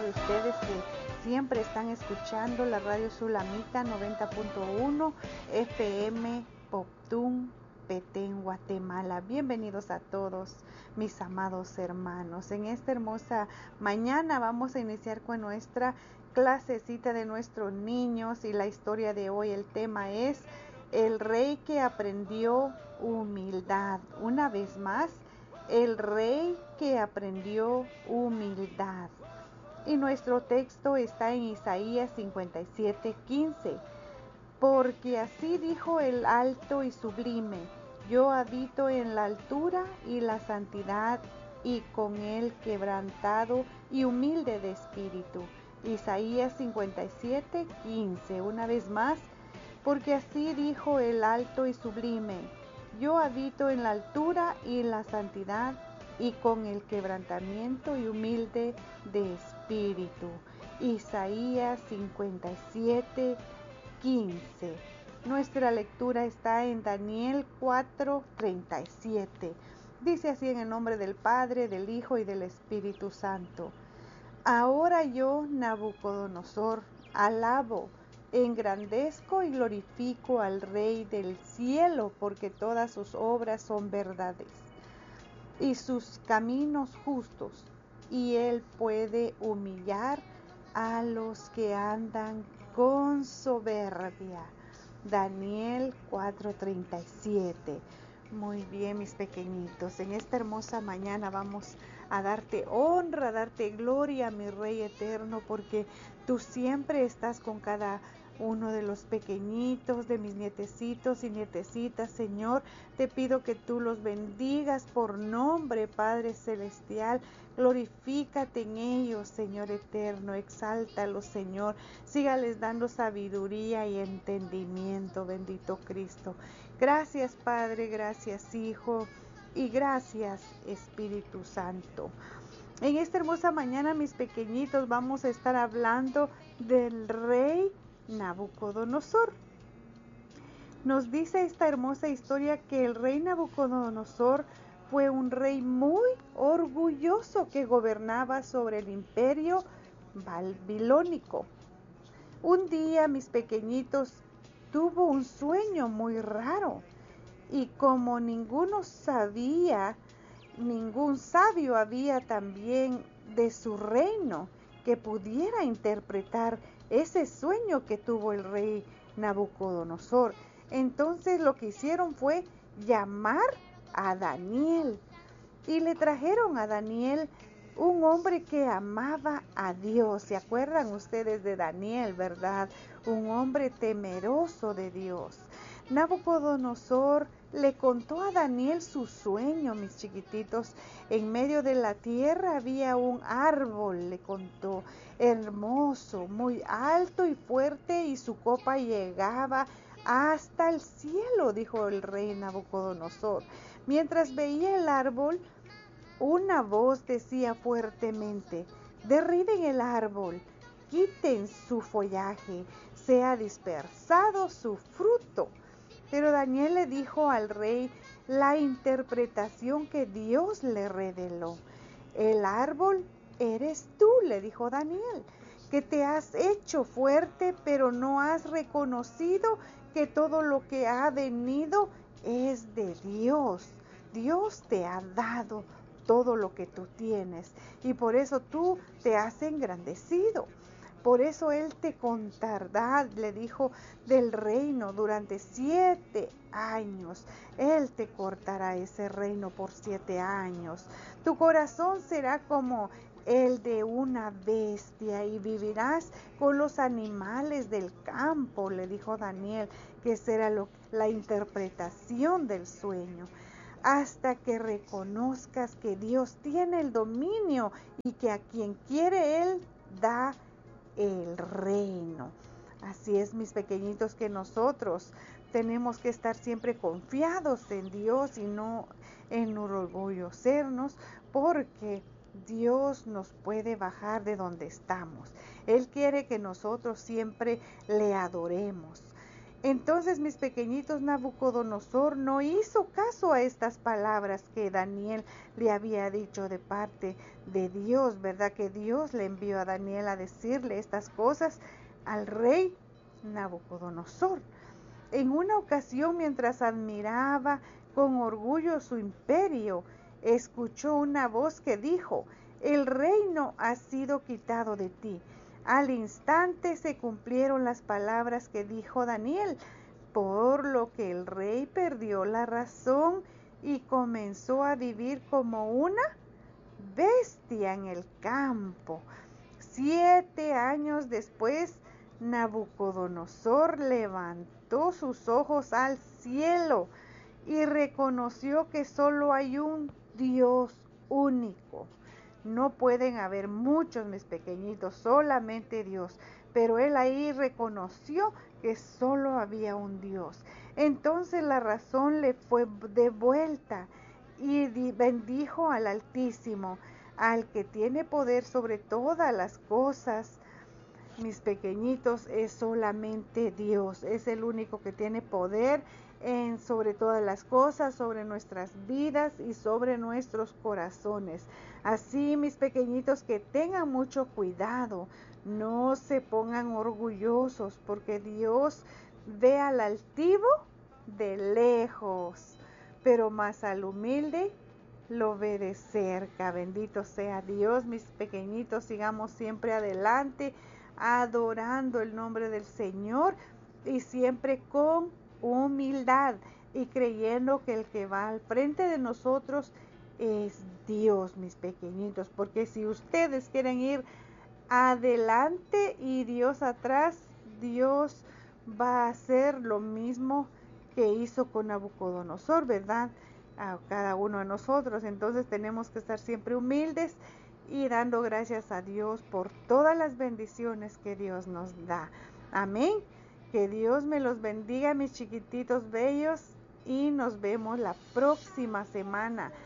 de ustedes que siempre están escuchando la radio Sulamita 90.1 FM Poptún, Petén, Guatemala. Bienvenidos a todos mis amados hermanos. En esta hermosa mañana vamos a iniciar con nuestra clasecita de nuestros niños y la historia de hoy. El tema es el rey que aprendió humildad. Una vez más, el rey que aprendió humildad. Y nuestro texto está en Isaías 57:15. Porque así dijo el alto y sublime: yo habito en la altura y la santidad, y con el quebrantado y humilde de espíritu. Isaías 57:15. Una vez más, porque así dijo el alto y sublime: yo habito en la altura y la santidad, y con el quebrantamiento y humilde de espíritu. Isaías 57:15. Nuestra lectura está en Daniel 4:37. Dice así: en el nombre del Padre, del Hijo y del Espíritu Santo. Ahora yo, Nabucodonosor, alabo, engrandezco y glorifico al Rey del cielo, porque todas sus obras son verdades y sus caminos justos, y él puede humillar a los que andan con soberbia. Daniel 4:37. Muy bien, mis pequeñitos, en esta hermosa mañana vamos a darte honra, a darte gloria, mi Rey eterno, porque tú siempre estás con cada uno de los pequeñitos, de mis nietecitos y nietecitas. Señor, te pido que tú los bendigas por nombre, Padre celestial. Glorifícate en ellos, Señor eterno. Exáltalos, Señor. Sígales dando sabiduría y entendimiento, bendito Cristo. Gracias, Padre, gracias, Hijo, y gracias, Espíritu Santo. En esta hermosa mañana, mis pequeñitos, vamos a estar hablando del rey Nabucodonosor. Nos dice esta hermosa historia que el rey Nabucodonosor fue un rey muy orgulloso que gobernaba sobre el imperio babilónico. Un día, mis pequeñitos, tuvo un sueño muy raro, y como ningún sabio había también de su reino que pudiera interpretar ese sueño que tuvo el rey Nabucodonosor. Entonces lo que hicieron fue llamar a Daniel, y le trajeron a Daniel, un hombre que amaba a Dios. ¿Se acuerdan ustedes de Daniel, verdad? Un hombre temeroso de Dios. Nabucodonosor le contó a Daniel su sueño, mis chiquititos. En medio de la tierra había un árbol, le contó, hermoso, muy alto y fuerte, y su copa llegaba hasta el cielo, dijo el rey Nabucodonosor. Mientras veía el árbol, una voz decía fuertemente: derriben el árbol, quiten su follaje, sea dispersado su fruto. Pero Daniel le dijo al rey la interpretación que Dios le reveló. El árbol eres tú, le dijo Daniel, que te has hecho fuerte, pero no has reconocido que todo lo que ha venido es de Dios. Dios te ha dado todo lo que tú tienes, y por eso tú te has engrandecido. Por eso él te contará, le dijo, del reino durante 7 años. Él te cortará ese reino por 7 años. Tu corazón será como el de una bestia, y vivirás con los animales del campo, le dijo Daniel, que será la interpretación del sueño, hasta que reconozcas que Dios tiene el dominio y que a quien quiere Él da el reino. Así es, mis pequeñitos, que nosotros tenemos que estar siempre confiados en Dios y no enorgullecernos, porque Dios nos puede bajar de donde estamos. Él quiere que nosotros siempre le adoremos. Entonces, mis pequeñitos, Nabucodonosor no hizo caso a estas palabras que Daniel le había dicho de parte de Dios, ¿verdad? Que Dios le envió a Daniel a decirle estas cosas al rey Nabucodonosor. En una ocasión, mientras admiraba con orgullo su imperio, escuchó una voz que dijo: el reino ha sido quitado de ti. Al instante se cumplieron las palabras que dijo Daniel, por lo que el rey perdió la razón y comenzó a vivir como una bestia en el campo. 7 años después, Nabucodonosor levantó sus ojos al cielo y reconoció que solo hay un Dios único. No pueden haber muchos, mis pequeñitos, solamente Dios. Pero él ahí reconoció que solo había un Dios. Entonces la razón le fue devuelta y bendijo al Altísimo, al que tiene poder sobre todas las cosas. Mis pequeñitos, es solamente Dios, es el único que tiene poder sobre todas las cosas, sobre nuestras vidas y sobre nuestros corazones. Así, mis pequeñitos, que tengan mucho cuidado, no se pongan orgullosos, porque Dios ve al altivo de lejos, pero más al humilde lo ve de cerca. Bendito sea Dios, mis pequeñitos, sigamos siempre adelante, adorando el nombre del Señor y siempre con humildad y creyendo que el que va al frente de nosotros es Dios, mis pequeñitos, porque si ustedes quieren ir adelante y Dios atrás, Dios va a hacer lo mismo que hizo con Nabucodonosor, ¿verdad? A cada uno de nosotros. Entonces tenemos que estar siempre humildes y dando gracias a Dios por todas las bendiciones que Dios nos da. Amén. Que Dios me los bendiga, mis chiquititos bellos, y nos vemos la próxima semana.